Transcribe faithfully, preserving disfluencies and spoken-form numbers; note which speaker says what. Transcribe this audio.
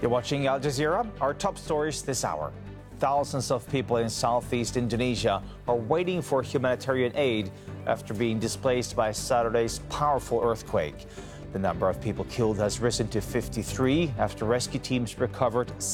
Speaker 1: You're watching Al Jazeera. Our top stories this hour. Thousands of people in southeast Indonesia are waiting for humanitarian aid after being displaced by Saturday's powerful earthquake. The number of people killed has risen to fifty-three after rescue teams recovered